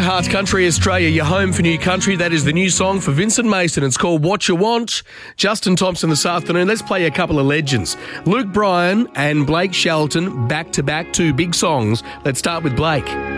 Hearts Country Australia, your home for new country. That is the new song for Vincent Mason. It's called What You Want. Justin Thompson this afternoon. Let's play a couple of legends. Luke Bryan and Blake Shelton, back-to-back, two big songs. Let's start with Blake.